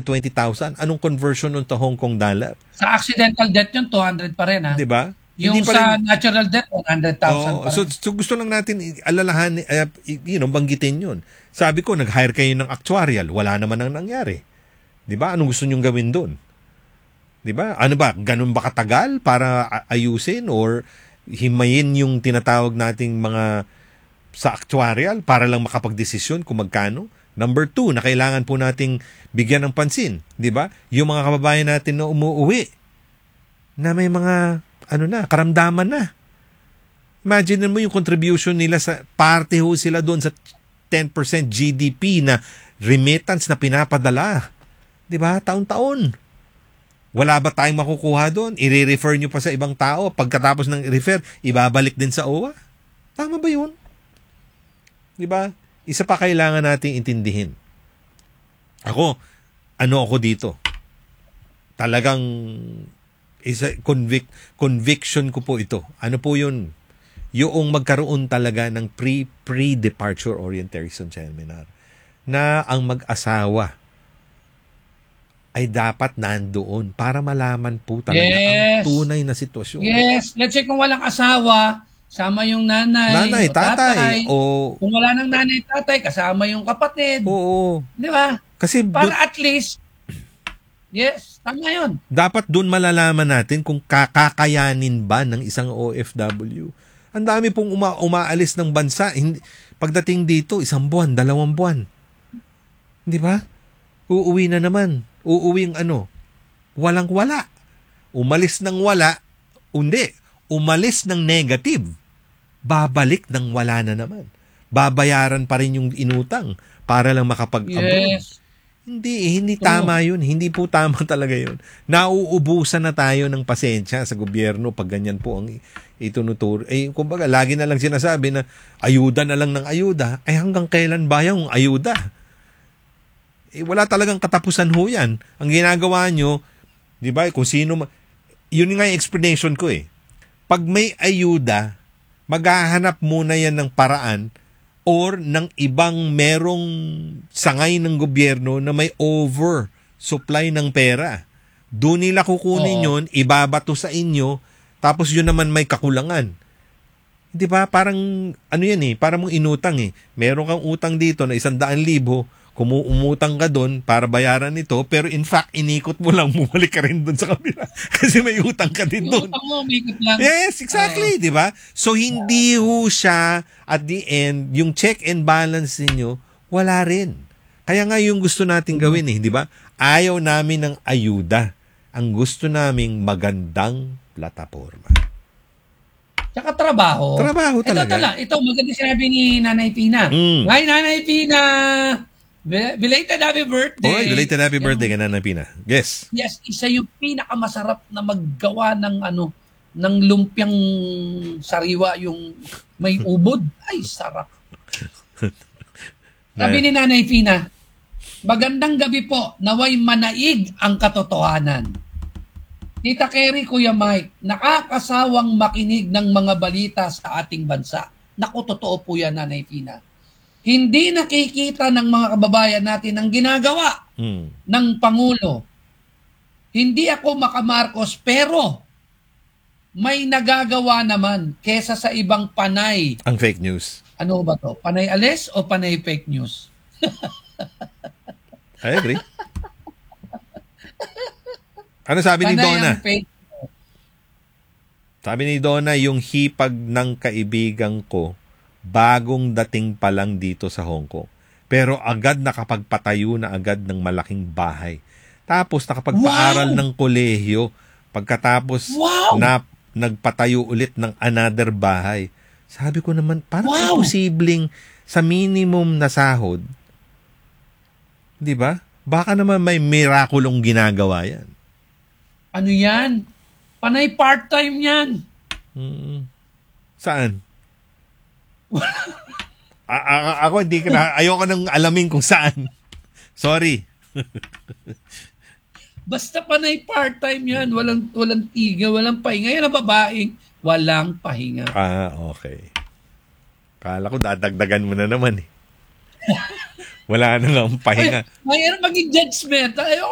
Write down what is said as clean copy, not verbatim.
120,000. Anong conversion nun to Hong Kong dollar? Sa accidental death yun, 200 pa rin, ha? Di ba? Yung Hindi pa sa rin, natural death, 100,000 pa rin. so gusto lang natin alalahan, banggitin yun. Sabi ko, nag-hire kayo ng actuarial. Wala naman ang nangyari. Di ba? Anong gusto nyong gawin doon? Di ba? Ano ba? Ganun ba katagal para ayusin or himayin yung tinatawag nating mga sa actuarial para lang makapagdesisyon kung magkano? Number 2, na kailangan po nating bigyan ng pansin. Di ba? Yung mga kababayan natin na umuuwi na may mga karamdaman na. Imagine mo yung contribution nila sa parte ho sila doon sa 10% GDP na remittance na pinapadala. 'Di ba? Taon-taon. Wala ba tayong makukuha doon? I-refer nyo pa sa ibang tao. Pagkatapos ng i-refer, ibabalik din sa OWA. Tama ba yun? 'Di ba? Isa pa kailangan nating intindihin. Ako dito? Talagang conviction ko po ito. Ano po yun? Yung magkaroon talaga ng pre-departure orientation seminar na ang mag-asawa ay dapat nandoon para malaman po talaga ang tunay na sitwasyon. Yes. Let's say kung walang asawa, sama yung nanay tatay. Kung wala nang nanay, tatay, kasama yung kapatid. Oo. Di ba? Kasi para at least, yes, tama yun. Dapat doon malalaman natin kung kakayanin ba ng isang OFW. Ang dami pong umaalis ng bansa. Pagdating dito, 1 buwan, 2 buwan. Di ba? Uuwi na naman. Uuwi ang walang-wala. Umalis ng wala, umalis ng negative. Babalik ng wala na naman. Babayaran pa rin yung inutang para lang makapag-abroad. Yes. Hindi tama yun. Hindi po tama talaga yun. Nauubusan na tayo ng pasensya sa gobyerno pag ganyan po ang itunuturo. Kumbaga, lagi na lang sinasabi na ayuda na lang ng ayuda. Hanggang kailan ba yung ayuda? Wala talagang katapusan ho yan. Ang ginagawa nyo, di ba, kung sino, yun nga yung explanation ko Pag may ayuda, maghahanap muna yan ng paraan or ng ibang merong sangay ng gobyerno na may over supply ng pera. Doon nila kukunin yun, ibabato sa inyo, tapos yun naman may kakulangan. Di ba? Parang, parang mong inutang Meron kang utang dito na 100,000, umutang ka doon para bayaran ito, pero in fact, inikot mo lang, bumalik ka rin doon sa kabila. Kasi may utang ka din doon. Yes, exactly, di ba? So, hindi ho siya, at the end, yung check and balance ninyo, wala rin. Kaya nga yung gusto natin gawin di ba? Ayaw namin ng ayuda. Ang gusto naming magandang plataforma. Tsaka trabaho. Trabaho talaga. Ito maganda sinabi ni Nanay Pina. Hi, Nanay Pina! Belated happy birthday. Okay, belated happy birthday ka, Nanay Pina. Yes. Yes, isa yung pinakamasarap na maggawa ng ng lumpiang sariwa, yung may ubod. Ay, sarap. Sabi ni Nanay Pina, magandang gabi po, naway manaig ang katotohanan. Tita Kerry, Kuya Mike, nakakasawang makinig ng mga balita sa ating bansa. Naku, totoo po yan, Nanay Pina. Hindi nakikita ng mga kababayan natin ang ginagawa ng Pangulo. Hindi ako makamarkos, pero may nagagawa naman kesa sa ibang panay. Ang fake news. Ano ba to? Panay alis o panay fake news? I agree. Ano sabi ni Donna? Sabi ni Donna, yung hipag ng kaibigan ko, bagong dating pa lang dito sa Hong Kong. Pero agad nakapagpatayo na agad ng malaking bahay. Tapos nakapagpaaral ng kolehiyo. Pagkatapos na nagpatayo ulit ng another bahay. Sabi ko naman, parang imposibleng sa minimum na sahod. Di ba? Baka naman may mirakulong ginagawa yan. Ano yan? Panay part-time yan. Saan? Ako hindi ayoko nang alamin kung saan. Sorry. Basta panay part-time yan, walang tiga, walang pahinga. Yan ang babaeng walang pahinga. Okay. Kala ko dadagdagan mo na naman Wala na lang pahinga. Mayroon maging judgment. Ayaw